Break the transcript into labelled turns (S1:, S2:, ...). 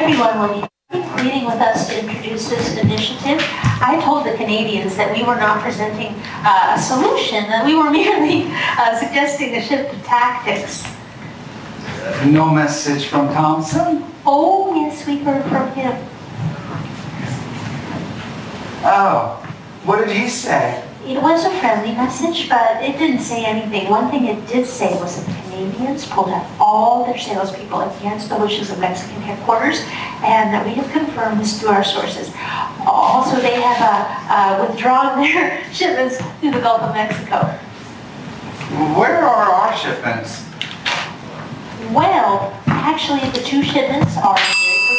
S1: everyone will be meeting with us to introduce this initiative. I told the Canadians that we were not presenting a solution, that we were merely suggesting a shift of tactics.
S2: No message from Thompson?
S1: Oh, yes, we heard from him.
S2: Oh, what did he say?
S1: It was a friendly message, but it didn't say anything. One thing it did say was that the Canadians pulled out all their salespeople against the wishes of Mexican headquarters, and that we have confirmed this through our sources. Also, they have withdrawn their shipments to the Gulf of Mexico.
S2: Where are our shipments?
S1: Well, actually, the two shipments are very